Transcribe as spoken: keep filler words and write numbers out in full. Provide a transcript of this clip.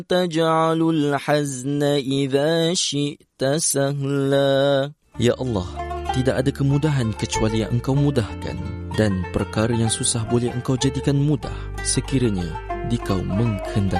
تجعل الحزن إذا شئت سهلا. Ya Allah, tidak ada kemudahan kecuali yang Engkau mudahkan, dan perkara yang susah boleh Engkau jadikan mudah sekiranya Dikau menghendaki.